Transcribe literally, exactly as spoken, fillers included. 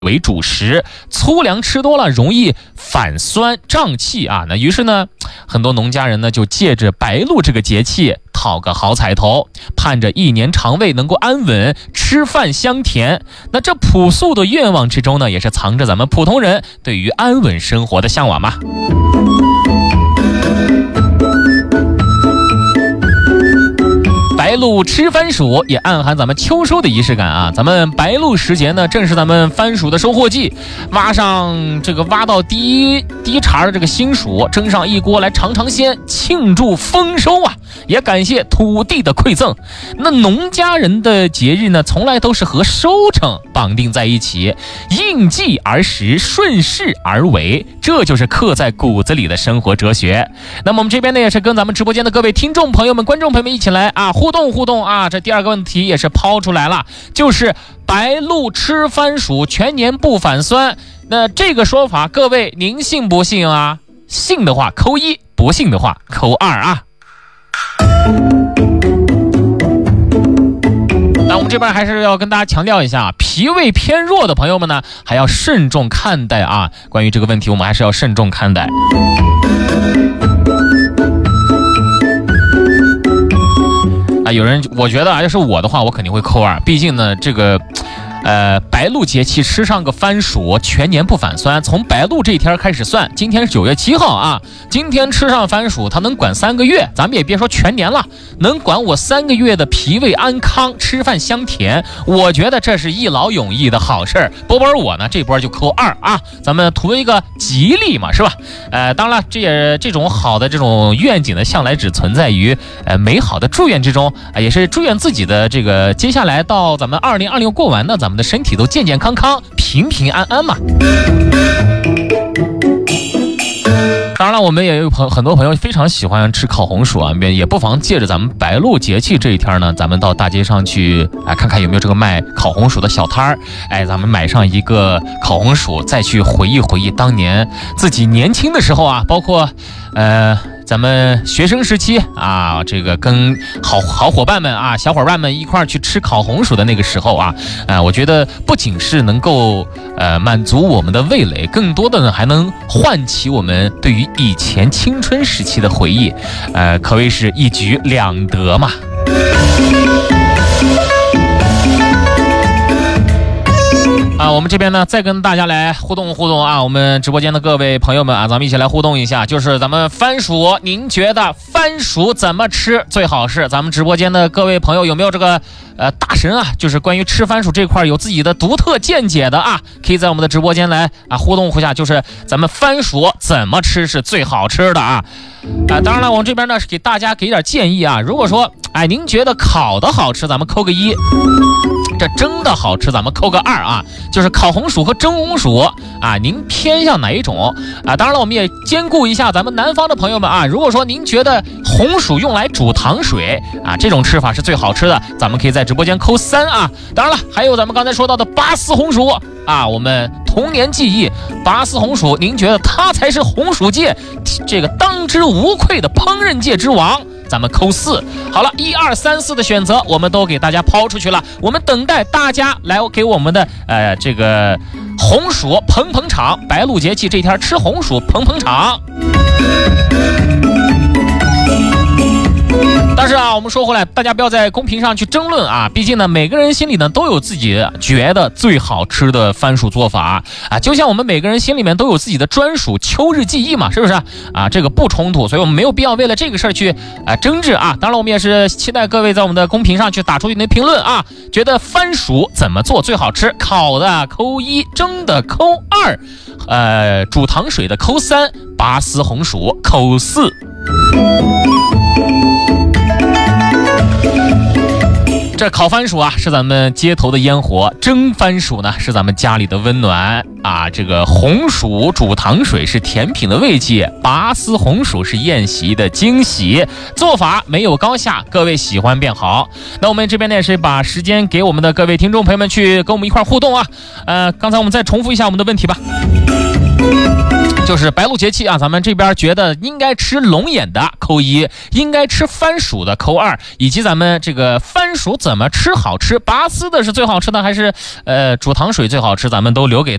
为主食，粗粮吃多了容易反酸胀气啊。那于是呢，很多农家人呢就借着白露这个节气讨个好彩头，盼着一年肠胃能够安稳，吃饭香甜。那这朴素的愿望之中呢，也是藏着咱们普通人对于安稳生活的向往嘛。白露吃番薯也暗含咱们秋收的仪式感啊！咱们白露时节呢，正是咱们番薯的收获季，挖上这个挖到第一第一茬的这个新薯，蒸上一锅来尝尝鲜，庆祝丰收啊！也感谢土地的馈赠。那农家人的节日呢，从来都是和收成绑定在一起，应季而食，顺势而为，这就是刻在骨子里的生活哲学。那么我们这边呢，也是跟咱们直播间的各位听众朋友们、观众朋友们一起来啊互动互动啊！这第二个问题也是抛出来了，就是白露吃番薯全年不反酸，那这个说法各位您信不信啊？信的话扣一，不信的话扣二啊。那我们这边还是要跟大家强调一下，脾胃偏弱的朋友们呢，还要慎重看待啊。关于这个问题，我们还是要慎重看待。啊，有人，我觉得啊，要是我的话，我肯定会扣二。毕竟呢，这个，呃，白露节气吃上个番薯，全年不反酸。从白露这一天开始算，今天是九月七号啊，今天吃上番薯，它能管三个月。咱们也别说全年了，能管我三个月的脾胃安康，吃饭香甜。我觉得这是一劳永逸的好事儿。波波我呢，这波就扣二啊，咱们图一个吉利嘛，是吧？呃，当然了，这也这种好的这种愿景呢，向来只存在于呃美好的祝愿之中。啊，也是祝愿自己的这个接下来到咱们二零二零过完呢，咱们的身体都健健康康、平平安安嘛。当然了，我们也有朋很多朋友非常喜欢吃烤红薯啊，也不妨借着咱们白露节气这一天呢，咱们到大街上去啊，看看有没有这个卖烤红薯的小摊儿，哎，咱们买上一个烤红薯，再去回忆回忆当年自己年轻的时候啊，包括呃。咱们学生时期啊，这个跟好好伙伴们啊、小伙伴们一块儿去吃烤红薯的那个时候啊，呃，我觉得不仅是能够呃满足我们的味蕾，更多的呢还能唤起我们对于以前青春时期的回忆，呃，可谓是一举两得嘛。啊，我们这边呢，再跟大家来互动互动啊！我们直播间的各位朋友们啊，咱们一起来互动一下，就是咱们番薯，您觉得番薯怎么吃最好吃？咱们直播间的各位朋友有没有这个呃大神啊？就是关于吃番薯这块有自己的独特见解的啊，可以在我们的直播间来啊互动一下，就是咱们番薯怎么吃是最好吃的啊？啊，当然了，我们这边呢是给大家给点建议啊。如果说哎您觉得烤的好吃，咱们扣个一。这蒸的好吃，咱们扣个二啊，就是烤红薯和蒸红薯啊，您偏向哪一种啊？当然了，我们也兼顾一下咱们南方的朋友们啊。如果说您觉得红薯用来煮糖水啊，这种吃法是最好吃的，咱们可以在直播间扣三啊。当然了，还有咱们刚才说到的拔丝红薯啊，我们童年记忆拔丝红薯，您觉得它才是红薯界这个当之无愧的烹饪界之王？咱们扣四。好了，一二三四的选择我们都给大家抛出去了，我们等待大家来给我们的呃这个红薯捧捧场。白露节气这天吃红薯捧捧场。但是啊，我们说回来，大家不要在公屏上去争论啊，毕竟呢，每个人心里呢都有自己觉得最好吃的番薯做法啊，就像我们每个人心里面都有自己的专属秋日记忆嘛，是不是啊？这个不冲突，所以我们没有必要为了这个事儿去啊争执啊。当然，我们也是期待各位在我们的公屏上去打出你的评论啊，觉得番薯怎么做最好吃？烤的扣一，蒸的扣二，呃，煮糖水的扣三，拔丝红薯扣四。这烤番薯啊是咱们街头的烟火，蒸番薯呢是咱们家里的温暖啊。这个红薯煮糖水是甜品的慰藉，拔丝红薯是宴席的惊喜。做法没有高下，各位喜欢便好。那我们这边呢也是把时间给我们的各位听众朋友们去跟我们一块互动啊。呃，刚才我们再重复一下我们的问题吧。 就是白露节气啊，咱们这边觉得应该吃龙眼的扣一，应该吃番薯的扣二，以及咱们这个番薯怎么吃好吃，拔丝的是最好吃的还是呃煮糖水最好吃，咱们都留给